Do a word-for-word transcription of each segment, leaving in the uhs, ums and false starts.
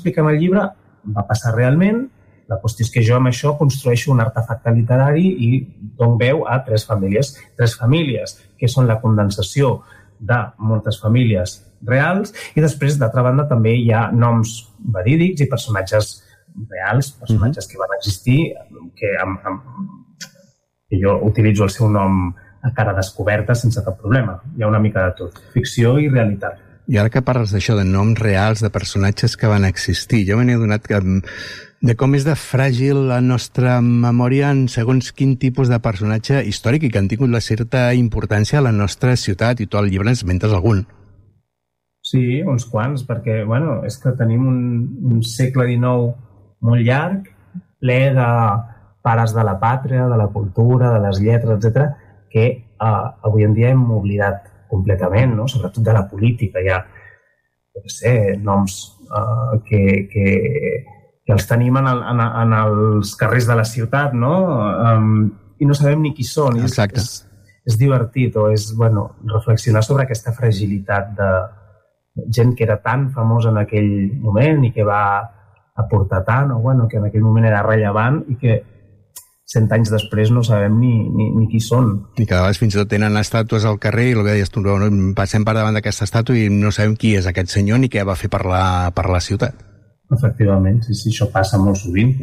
explica en el llibre va passar realment. La qüestió és que jo amb això construeixo un artefacte literari i dono veu a tres famílies. Tres famílies que són la condensació de moltes famílies reals i després, d'altra banda, també hi ha noms verídics i personatges reals, personatges que van existir, que, amb, amb, que jo utilitzo el seu nom a cara descoberta sense cap problema. Hi ha una mica de tot, ficció i realitat. I ara que parles d'això, de noms reals, de personatges que van existir, jo me n'he adonat que, de com és de fràgil la nostra memòria en segons quin tipus de personatge històric i que han tingut la certa importància a la nostra ciutat, i tu al llibre ens mentes algun. Sí, uns quants, perquè bueno, és que tenim un, un segle dinou molt llarg, ple de pares de la pàtria, de la cultura, de les lletres, etcètera, que eh, avui en dia hem oblidat completament, no? Sobretot de la política. Hi ha, no sé, noms eh, que, que, que els tenim en, el, en, en els carrers de la ciutat, no? Um, I no sabem ni qui són. Exacte. És, és divertit, o és, bueno, reflexionar sobre aquesta fragilitat de gent que era tan famosa en aquell moment i que va aportar tant, o bueno, que en aquell moment era rellevant i que cent anys després no sabem ni, ni, ni qui són. I que a vegades fins i tot tenen estàtues al carrer i el que deies tu, no, passem per davant d'aquesta estàtua i no sabem qui és aquest senyor ni què va fer per la, per la ciutat. Efectivament, sí, sí, això passa molt sovint.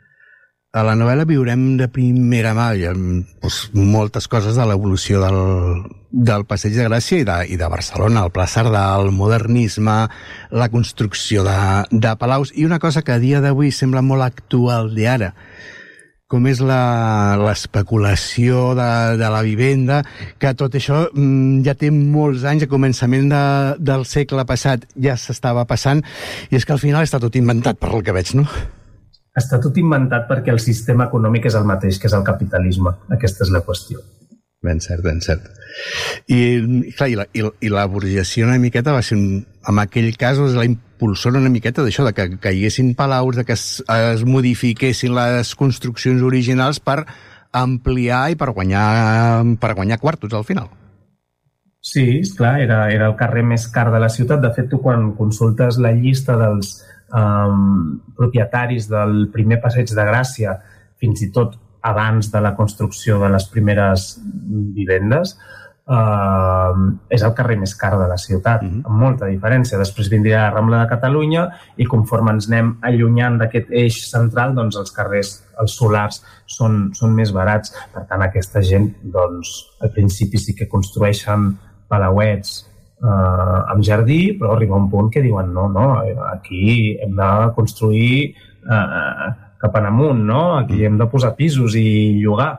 A la novel·la viurem de primera mà doncs, moltes coses de l'evolució del, del Passeig de Gràcia i de, i de Barcelona, el Pla Cerdà, el modernisme, la construcció de, de palaus, i una cosa que a dia d'avui sembla molt actual d'ara, com és l'especulació de, de la vivenda, que tot això ja té molts anys, a començament de, del segle passat ja s'estava passant, i és que al final està tot inventat per el que veig, no? Està tot inventat perquè el sistema econòmic és el mateix, que és el capitalisme. Aquesta és la qüestió. Ben cert, ben cert. I, clar, i, la, i, i la burgesia una miqueta va ser, un, en aquell cas, la impulsora una miqueta d'això, de que caiguessin palaus, de que es, es modifiquessin les construccions originals per ampliar i per guanyar, per guanyar quartos al final. Sí, esclar, era, era el carrer més car de la ciutat. De fet, tu quan consultes la llista dels Um, propietaris del primer Passeig de Gràcia, fins i tot abans de la construcció de les primeres vivendes, uh, és el carrer més car de la ciutat, mm-hmm. amb molta diferència. Després vindria la Rambla de Catalunya i conforme ens anem allunyant d'aquest eix central, doncs els carrers, els solars, són, són més barats. Per tant, aquesta gent, doncs, al principi sí que construeixen palauets Uh, amb jardí, però arriba un punt que diuen no, no, aquí hem de construir uh, cap en amunt, no? Aquí hem de posar pisos i llogar.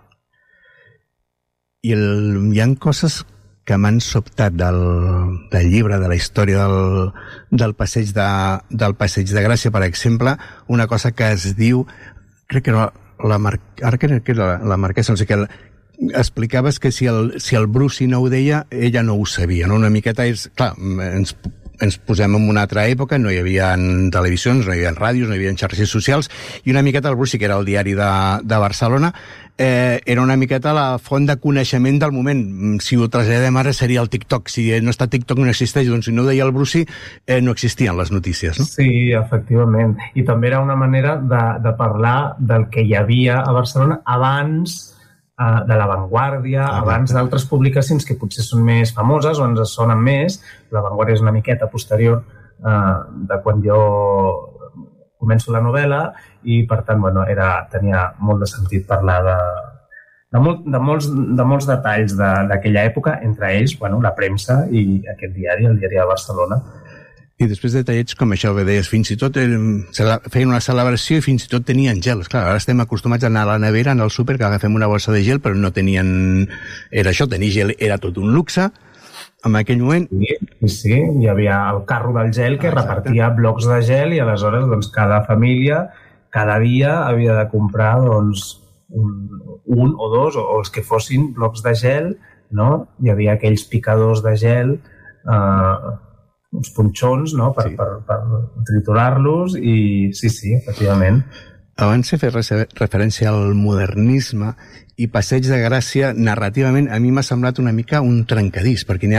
I el, hi ha coses que m'han sobtat del, del llibre, de la història del, del, passeig de, del Passeig de Gràcia, per exemple, una cosa que es diu, crec que era la, Mar, ara crec que era la, la marquesa, no sé què, explicaves que si el, si el Bruci no ho deia, ella no ho sabia, no? Una miqueta és... Clar, ens, ens posem en una altra època, no hi havia televisions, no hi havia ràdios, no hi havia xarxes socials, i una miqueta el Bruci, que era el diari de, de Barcelona, eh, era una miqueta la font de coneixement del moment. Si ho traslladem ara seria el TikTok. Si no està TikTok no existeix, doncs si no ho deia el Bruci, eh, no existien les notícies, no? Sí, efectivament. I també era una manera de, de parlar del que hi havia a Barcelona abans de La Vanguardia, ah, abans d'altres publicacions que potser són més famoses o ens sonen més. La Vanguardia és una miqueta posterior eh, de quan jo començo la novel·la i, per tant, bueno, era, tenia molt de sentit parlar de, de, molt, de, molts, de molts detalls d'aquella època, entre ells, bueno, la premsa i aquest diari, el diari de Barcelona. I després detallets com això que deies, fins i tot eh, feien una celebració i fins i tot tenien gel. Clar, ara estem acostumats a anar a la nevera, anar al súper, que agafem una bossa de gel, però no tenien... Era això, tenir gel era tot un luxe en aquell moment. Sí, sí, hi havia el carro del gel que ah, repartia blocs de gel i aleshores doncs, cada família, cada dia havia de comprar doncs, un, un o dos, o, o els que fossin blocs de gel, no? Hi havia aquells picadors de gel... Eh, uns punxons, no?, per, sí. per, per triturar-los i sí, sí, efectivament. Abans he fet referència al modernisme i Passeig de Gràcia, narrativament, a mi m'ha semblat una mica un trencadís, perquè n'hi ha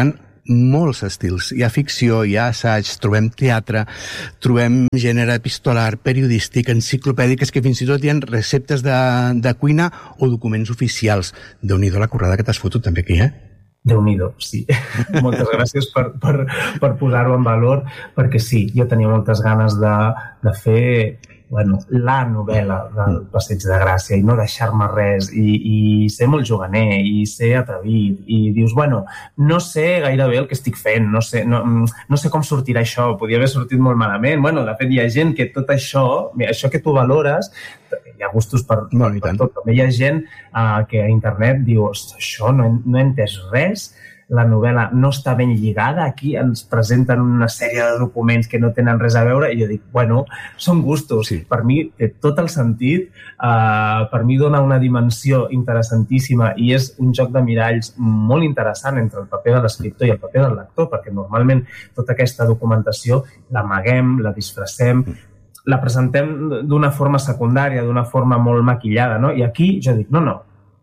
molts estils. Hi ha ficció, hi ha assaig, trobem teatre, trobem gènere epistolar, periodístic, enciclopèdic, és que fins i tot hi ha receptes de, de cuina o documents oficials. Déu-n'hi-do la currada que t'has fotut també aquí, eh? Déu-n'hi-do, sí. Moltes gràcies per, per, per posar-ho en valor, perquè sí, jo tenia moltes ganes de, de fer bueno, la novel·la del Passeig de Gràcia i no deixar-me res i, i ser molt juganer i ser atrevit i dius, bueno, no sé gairebé el que estic fent, no sé, no, no sé com sortirà això, podia haver sortit molt malament. Bueno, de fet, hi ha gent que tot això, això que tu valores, hi ha gustos per, per, per tot. També hi ha gent uh, que a internet diu, això no, no he entès res, la novel·la no està ben lligada, aquí ens presenten una sèrie de documents que no tenen res a veure, i jo dic, bueno, són gustos. Sí. Per mi té tot el sentit, uh, per mi dona una dimensió interessantíssima i és un joc de miralls molt interessant entre el paper de l'escriptor i el paper del lector, perquè normalment tota aquesta documentació l'amaguem, la disfressem, la presentem d'una forma secundària, d'una forma molt maquillada, no? I aquí jo dic, no, no,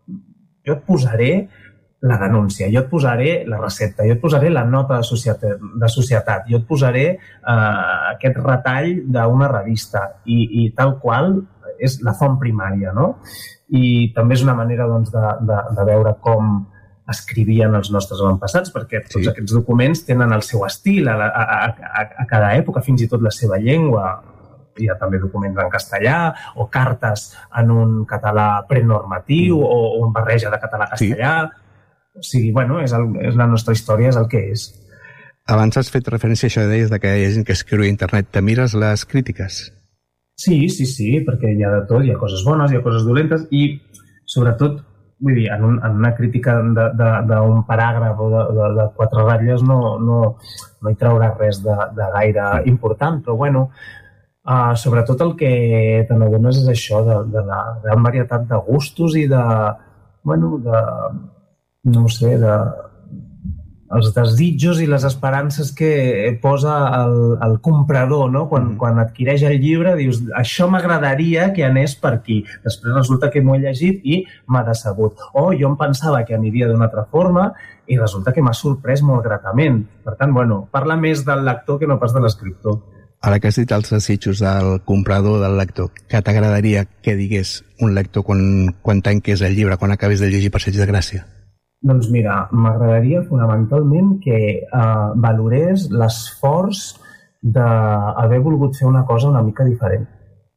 jo et posaré la denúncia, jo et posaré la recepta, jo et posaré la nota de societat, de societat jo et posaré eh, aquest retall d'una revista i, i tal qual és la font primària, no? I també és una manera doncs, de, de, de veure com escrivien els nostres avantpassats, perquè tots sí. Aquests documents tenen el seu estil a, a, a, a cada època, fins i tot la seva llengua. Hi ha també documents en castellà o cartes en un català prenormatiu mm. o, o un barreja de català-castellà. Sí. O sigui, bueno, és, el, és la nostra història, és el que és. Abans has fet referència a això, deies que hi ha gent que escriu a internet. Te mires les crítiques? Sí, sí, sí, perquè hi ha de tot, hi ha coses bones, hi ha coses dolentes i, sobretot, vull dir, en, un, en una crítica d'un paràgraf o de, de, de quatre ratlles no, no, no hi traurà res de, de gaire important, però, bueno, uh, sobretot el que te n'adones és això, de, de la gran varietat de gustos i de, bueno, de... no ho sé, de, els desitjos i les esperances que posa el, el comprador, no? Quan, mm. quan adquireix el llibre, dius, això m'agradaria que anés per aquí. Després resulta que m'ho he llegit i m'ha decebut. O jo em pensava que aniria d'una altra forma i resulta que m'ha sorprès molt gratament. Per tant, bueno, parla més del lector que no pas de l'escriptor. Ara que has dit els desitjos del comprador, del lector, què t'agradaria que digués un lector quan, quan tanqués el llibre, quan acabés de llegir Passeig de Gràcia? Doncs mira, m'agradaria fonamentalment que eh, valorés l'esforç d'haver volgut fer una cosa una mica diferent.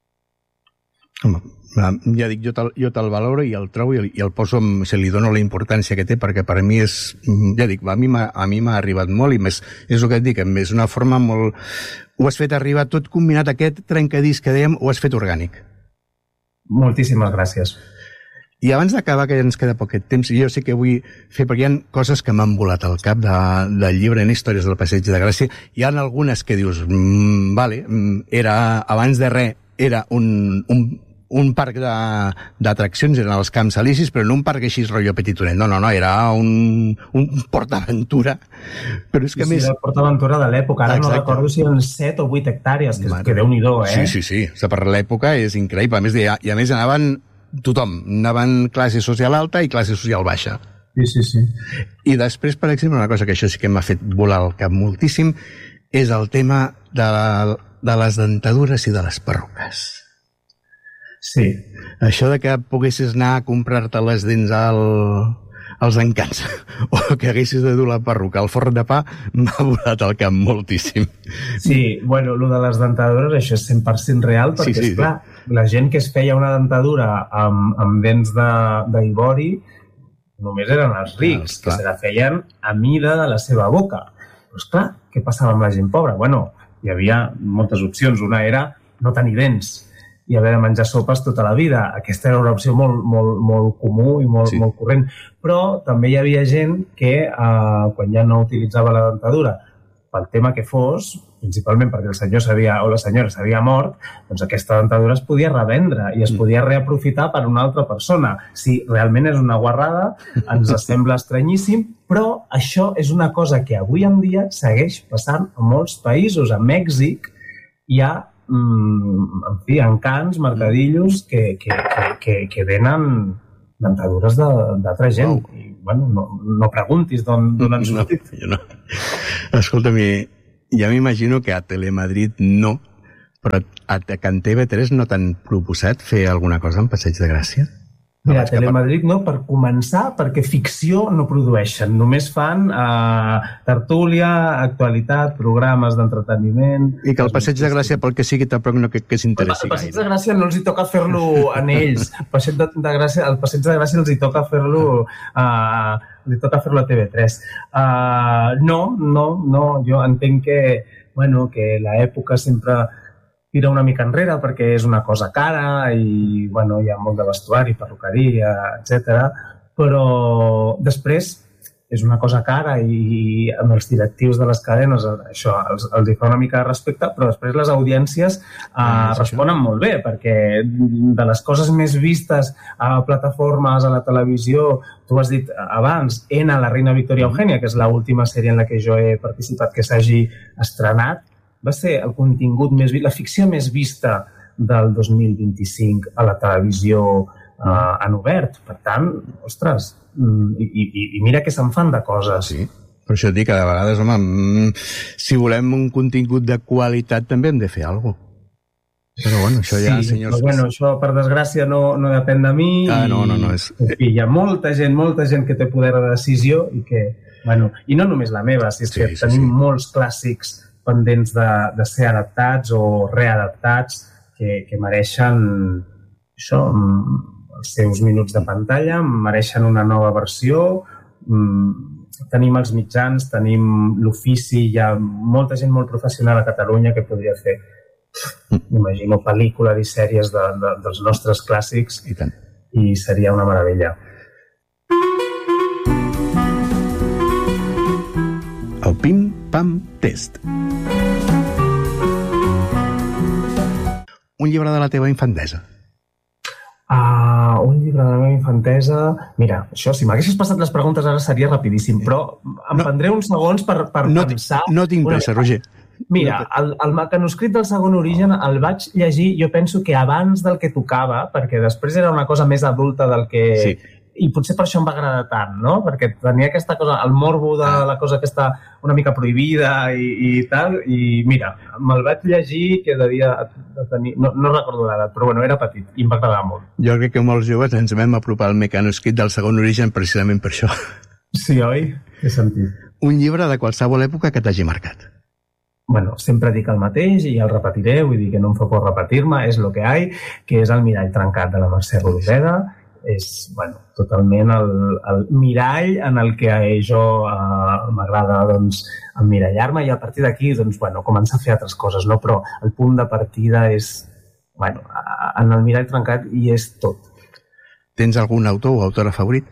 Home, ja dic, jo te'l, jo te'l valoro i el trobo i el, i el poso, amb, se li dono la importància que té, perquè per mi és, ja dic, a mi m'ha arribat molt i més, és el que et dic, és una forma molt... Ho has fet arribar tot combinat, aquest trencadís que dèiem, ho has fet orgànic. Moltíssimes gràcies. I abans d'acabar, que ja ens queda poquet temps, jo sí que vull fer, perquè hi ha coses que m'han volat al cap de, del llibre en Històries del Passeig de Gràcia. Hi ha algunes que dius, mmm, vale, era, abans de res, era un, un, un parc d'atraccions, eren els Camps Elisis, però no un parc així rotllo petitonet, no, no, no, era un, un PortAventura. Però és que sí, més... sí, el PortAventura de l'època, ara Exacte. No recordo si eren set o vuit hectàrees, que, que Déu-n'hi-do, eh? Sí, sí, sí, o sigui, per l'època és increïble, a més, i a, i a més anaven... tothom, anaven classe social alta i classe social baixa. Sí, sí, sí. I després, per exemple, una cosa que això sí que m'ha fet volar el cap moltíssim és el tema de, la, de les dentadures i de les perruques. Sí. Això de que poguessis anar a comprar-te les dents al, als Encants o que haguessis de dur la perruca al forn de pa m'ha volat el cap moltíssim. Sí, bueno, el de les dentadures, això és cent per cent real, perquè, sí, sí, esclar, sí. La gent que es feia una dentadura amb, amb dents d'ivori només eren els rics, ah, que se la feien a mida de la seva boca. Però, esclar, què passava amb la gent pobra? Bueno, hi havia moltes opcions. Una era no tenir dents i haver de menjar sopes tota la vida. Aquesta era una opció molt, molt, molt comú i molt, sí. molt corrent. Però també hi havia gent que, eh, quan ja no utilitzava la dentadura, pel tema que fos, principalment perquè el senyor s'havia, o la senyora s'havia mort, doncs aquesta dentadura es podia revendre i es podia reaprofitar per una altra persona. Si realment és una guarrada, ens sembla estranyíssim, però això és una cosa que avui en dia segueix passant a molts països. A Mèxic hi ha, en fi, encants, mercadillos que, que, que, que venen dentadures d'altra gent. Wow. bueno, no, no preguntis d'on han sortit. No, jo no. Escolta'm, ja m'imagino que a Telemadrid no, però a Can T V tres no t'han proposat fer alguna cosa en Passeig de Gràcia? Mira, Telemadrid no, per començar, perquè ficció no produeixen, només fan eh, tertúlia, actualitat, programes d'entreteniment... I que el Passeig de Gràcia, pel que sigui, tampoc no que, que s'interessi gaire. El Passeig de Gràcia no els hi toca fer-lo en ells, el Passeig de, de Gràcia, el Passeig de Gràcia els hi toca fer-lo uh, li toca fer-lo a T V tres. Uh, no, no, no, jo entenc que, bueno, que l'època sempre tira una mica enrere perquè és una cosa cara i bueno, hi ha molt de vestuari, perruqueria, etcètera. Però després és una cosa cara i amb els directius de les cadenes això els, els hi fa una mica de respecte, però després les audiències eh, responen molt bé perquè de les coses més vistes a plataformes, a la televisió, tu has dit abans, Ena, la reina Victoria Eugènia, que és l'última sèrie en la que jo he participat que s'hagi estrenat, va ser el contingut més vist, la ficció més vista del dos mil vint-i-cinc a la televisió eh, en obert. Per tant, ostres, i, i, i mira que se'n fan de coses. Sí, per això et dic que de vegades, home, si volem un contingut de qualitat també hem de fer alguna cosa. Però bueno, això ja, sí, senyors... Però bueno, això per desgràcia no, no depèn de mi. Ah, no, no, no. És... I hi ha molta gent, molta gent que té poder de decisió i que, bueno, i no només la meva, si és sí, que sí, tenim sí. molts clàssics pendents de, de ser adaptats o readaptats que, que mereixen això, els seus minuts de pantalla, mereixen una nova versió. Tenim els mitjans, tenim l'ofici, hi ha molta gent molt professional a Catalunya que podria fer, m'imagino, pel·lícules i sèries de, de, dels nostres clàssics i, tant. I seria una meravella. El Pim Pam Test. Un llibre de la teva infantesa. Uh, un llibre de la meva infantesa... Mira, això, si m'haguessis passat les preguntes ara seria rapidíssim, però em no, prendré uns segons per, per no, pensar... No tinc pressa, Roger. Mira, el, el manuscrit del Segon Origen el vaig llegir, jo penso que abans del que tocava, perquè després era una cosa més adulta del que... Sí. I potser per això em va agradar tant, no? Perquè tenia aquesta cosa, el morbo de la cosa que està una mica prohibida i, i tal, i mira, me'l vaig llegir que devia de tenir... No, no recordo l'edat, però bueno, era petit i em va agradar molt. Jo crec que molts joves ens vam apropar al manuscrit del Segon Origen precisament per això. Sí, oi? He sentit. Un llibre de qualsevol època que t'hagi marcat. Bueno, sempre dic el mateix i el repetiré, vull dir que no em fa por repetir-me, és lo que hi ha, que és El mirall trencat de la Mercè Rodoreda. És, bueno, totalment el, el mirall en el que jo eh, m'agrada, doncs, emmirallar-me i a partir d'aquí, doncs, bueno, començar a fer altres coses, no? Però el punt de partida és, bueno, en el mirall trencat hi és tot. Tens algun autor o autora favorit?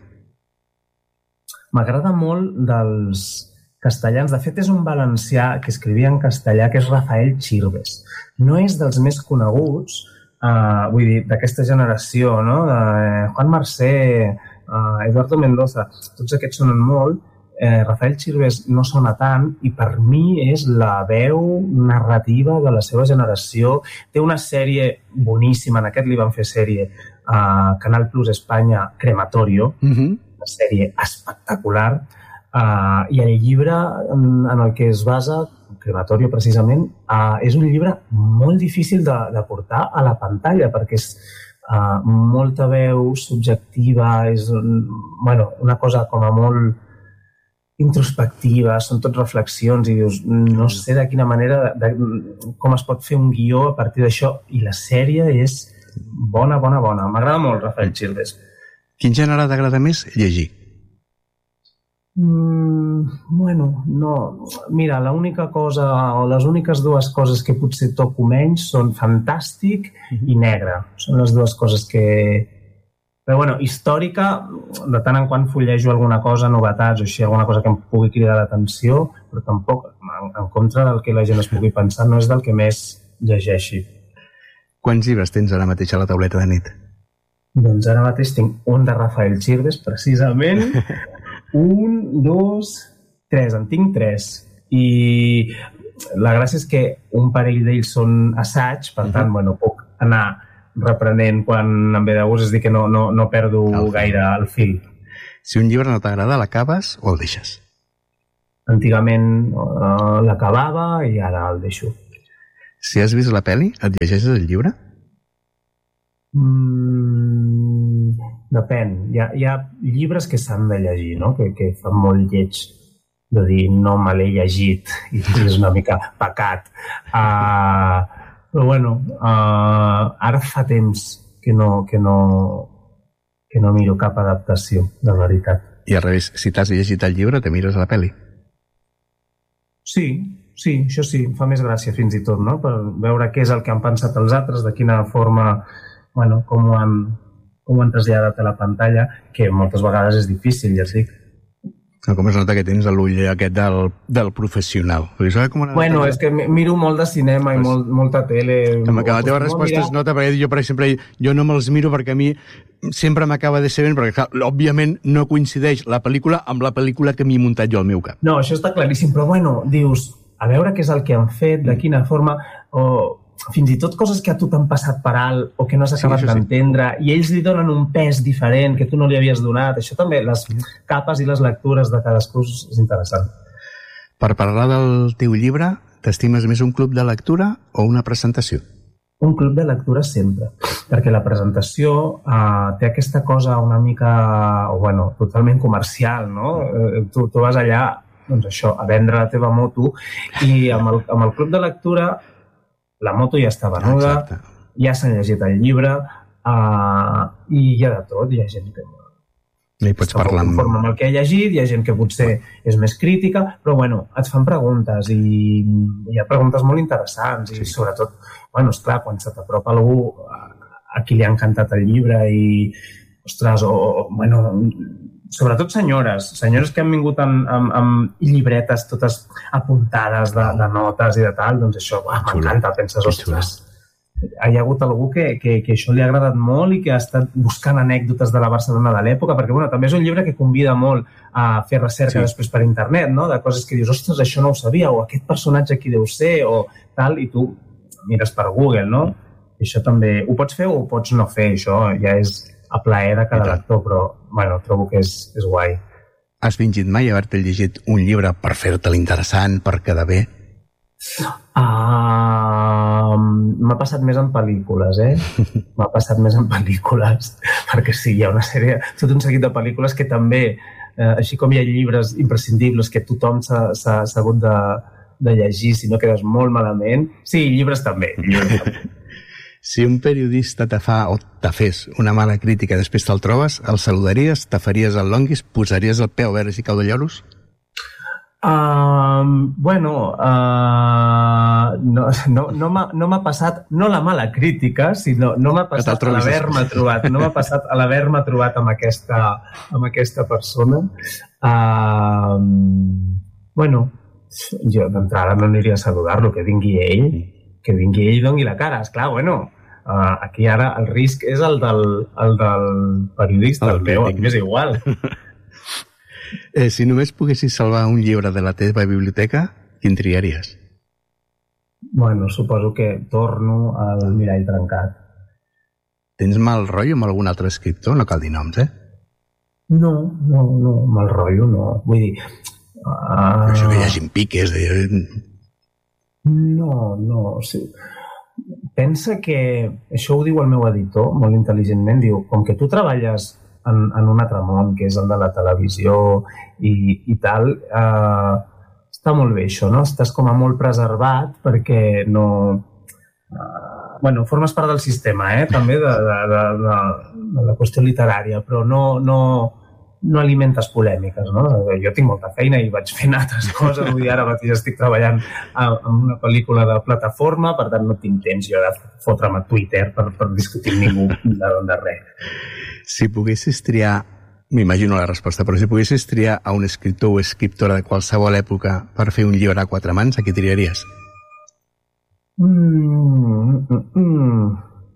M'agrada molt dels castellans. De fet, és un valencià que escrivia en castellà, que és Rafael Chirves. No és dels més coneguts, Uh, vull dir, d'aquesta generació, no? De Juan Marsé, uh, Eduardo Mendoza, tots aquests sonen molt. Eh, Rafael Chirves no sona tant i per mi és la veu narrativa de la seva generació. Té una sèrie boníssima, en aquest li van fer sèrie a uh, Canal Plus Espanya, Crematorio, uh-huh. Una sèrie espectacular. Uh, I el llibre en, en el que es basa, Crematorio precisament, uh, és un llibre molt difícil de, de portar a la pantalla perquè és uh, molta veu subjectiva, és un, bueno, una cosa com a molt introspectiva, són tot reflexions i dius, no sé de quina manera, de, de, com es pot fer un guió a partir d'això, i la sèrie és bona, bona, bona. M'agrada molt Rafael Chirves. Quin gènere t'agrada més llegir? Mm, bueno, no. Mira, l'única cosa, o les úniques dues coses que potser toco menys són fantàstic i negre. Són les dues coses que... Però, bueno, històrica, de tant en quant fullejo alguna cosa, novetats o així, alguna cosa que em pugui cridar l'atenció, però tampoc, en, en contra del que la gent es pugui pensar, no és del que més llegeixi. Quants llibres tens ara mateix a la tauleta de nit? Doncs ara mateix tinc un de Rafael Chirves, precisament... Un, dos, tres, en tinc tres. I la gràcia és que un parell d'ells són assaig, per tant, bueno, puc anar reprenent quan em ve de gust, és dir, que no, no, no perdo el gaire el fil. Si un llibre no t'agrada, l'acabes o el deixes? Antigament uh, l'acabava i ara el deixo. Si has vist la peli, et llegeixes el llibre? Mm, depèn. Hi ha, hi ha llibres que s'han de llegir, no? que, que fan molt lleig de dir no me l'he llegit i és una mica pecat. Uh, però bueno, uh, ara fa temps que no, que, no, que no miro cap adaptació, de veritat. I al revés, si t'has llegit el llibre, te mires la peli? Sí, sí, això sí, em fa més gràcia fins i tot, no? Per veure què és el que han pensat els altres, de quina forma, bueno, com ho han, com ho han traslladat a la pantalla, que moltes vegades és difícil, ja et dic. Com es nota que tens l'ull aquest del, del professional. Com una bueno, és que miro molt de cinema pues, i molt, molta tele. Que la teva resposta es nota, perquè jo, per exemple, jo no me'ls miro perquè a mi sempre m'acaba de ser ben, perquè, clar, òbviament no coincideix la pel·lícula amb la pel·lícula que m'he muntat jo al meu cap. No, això està claríssim, però bueno, dius, a veure què és el que han fet, de quina forma, o fins i tot coses que a tu t'han passat per alt o que no has acabat sí, d'entendre, sí. I ells li donen un pes diferent que tu no li havies donat. Això també, les capes i les lectures de cadascú és interessant. Per parlar del teu llibre, t'estimes més un club de lectura o una presentació? Un club de lectura sempre, perquè la presentació eh, té aquesta cosa una mica, o bueno, totalment comercial, no? Eh, tu, tu vas allà, doncs això, a vendre la teva moto i amb el, amb el club de lectura la moto ja està venuda, exacte. Ja s'han llegit el llibre uh, i hi ha de tot. Hi ha gent que I pots està parlar amb... conforme amb el que ha llegit, hi ha gent que potser és més crítica, però bueno, et fan preguntes i hi ha preguntes molt interessants i sí. Sobretot, bueno, esclar, quan se t'apropa algú a qui li ha encantat el llibre i, ostres, o, o bueno, sobretot senyores, senyores que han vingut amb, amb, amb llibretes totes apuntades de, de notes i de tal, doncs això, m'encanta, penses, ostres, hi ha hagut algú que, que, que això li ha agradat molt i que ha estat buscant anècdotes de la Barcelona de l'època, perquè bueno, també és un llibre que convida molt a fer recerca sí. Després per internet, no? De coses que dius, ostres, això no ho sabia, o aquest personatge aquí deu ser, o tal, i tu mires per Google, no? I això també ho pots fer o ho pots no fer, això ja és a plaer de cada lector, però bueno, trobo que és, és guai. Has fingit mai haver-te llegit un llibre per fer-te l'interessant, per quedar bé? Uh, m'ha passat més en pel·lícules, eh? M'ha passat més en pel·lícules, perquè sí, hi ha una sèrie, tot un seguit de pel·lícules que també, eh, així com hi ha llibres imprescindibles que tothom s'ha hagut de, de llegir si no quedes molt malament, sí, llibres també, llibres també. Si un periodista te fa o te fes una mala crítica i després te'l trobes, el saludaries, te faries el longuis, posaries el peu a veure si cau de lloros? Uh, bueno, uh, no, no, no m'ha no passat, no la mala crítica, sinó no m'ha passat a l'haver-me trobat, no m'ha passat a l'haver-me trobat amb aquesta, amb aquesta persona. Uh, bueno, jo d'entrada no aniria a saludar-lo, que vingui ell, que vingui ell i doni la cara. Esclar, bueno, uh, aquí ara el risc és el del, el del periodista, el, el meu, a mi és igual. eh, si només poguessis salvar un llibre de la teva biblioteca, quin triaries? Bueno, suposo que torno al Mirall trencat. Tens mal rotllo amb algun altre escriptor? No cal dir noms, eh? No, no, no, mal rotllo no. Vull dir... Uh... Això que hi hagin piques de... No, no, sí. Pensa que, això ho diu el meu editor, molt intel·ligentment, diu, com que tu treballes en, en un altre món, que és el de la televisió i, i tal, eh, està molt bé això, no? Estàs com a molt preservat perquè no... Eh, bueno, formes part del sistema, eh, també, de, de, de, de, de la qüestió literària, però no... no no alimentes polèmiques, no? Jo tinc molta feina i vaig fent altres coses. Vull dir, ara mateix estic treballant en una pel·lícula de plataforma, per tant no tinc temps jo de fotre'm a Twitter per, per discutir amb ningú de, de res. Si poguessis triar, m'imagino la resposta, però si poguessis triar a un escriptor o escriptora de qualsevol època per fer un llibre a quatre mans, a qui triaries? Mm, mm, mm.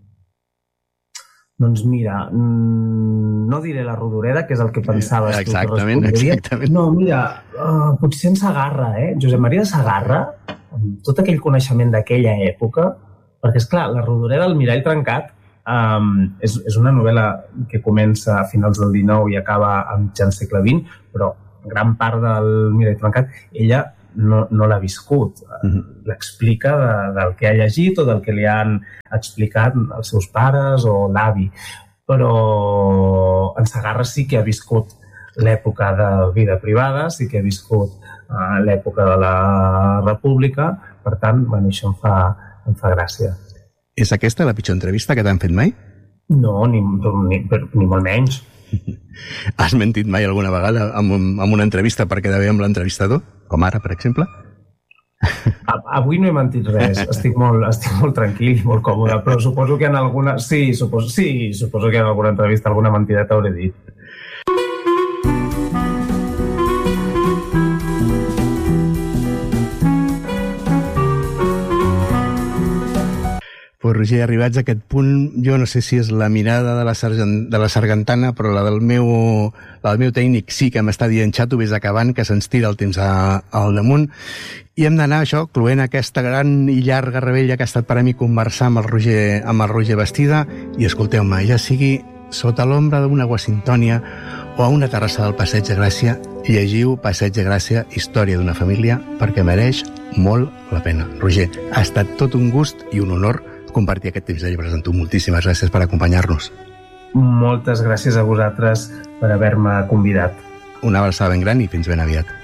Doncs mira, no diré la Rodoreda, que és el que pensaves tu que respondria. Exactament. No, mira, uh, potser en Segarra, eh? Josep Maria de Segarra, amb tot aquell coneixement d'aquella època, perquè, esclar, la Rodoreda del Mirall trencat um, és, és una novel·la que comença a finals del dinou i acaba a mitjan segle vint, però gran part del Mireia Trencat ella no, no l'ha viscut. Mm-hmm. L'explica de, del que ha llegit o del que li han explicat els seus pares o l'avi. Però en Segarra sí que ha viscut l'època de vida privada, sí que ha viscut uh, l'època de la República, per tant, bueno, això em fa, em fa gràcia. És aquesta la pitjor entrevista que t'han fet mai? No, ni, ni, ni molt menys. Has mentit mai alguna vegada amb, amb una entrevista per quedar bé amb l'entrevistador? Com ara, per exemple? Avui no he mentit res, estic molt, estic molt tranquil i molt còmode, però suposo que en alguna... Sí, suposo, sí, suposo que en alguna entrevista alguna mentida t'hauré dit. Pues, Roger, arribats a aquest punt, jo no sé si és la mirada de la, sargent, de la sargantana, però la del meu, la del meu tècnic sí que m'està dient xato, vés acabant, que se'ns tira el temps a, al damunt. I hem d'anar, això, cloent aquesta gran i llarga rebella que ha estat per a mi conversar amb el Roger, amb el Roger Bastida, i escolteu-me, ja sigui sota l'ombra d'una guacintònia o a una terrassa del Passeig de Gràcia, llegiu Passeig de Gràcia, història d'una família, perquè mereix molt la pena. Roger, ha estat tot un gust i un honor compartir aquest temps de llibres amb tu. Moltíssimes gràcies per acompanyar-nos. Moltes gràcies a vosaltres per haver-me convidat. Una abraçada ben gran i fins ben aviat.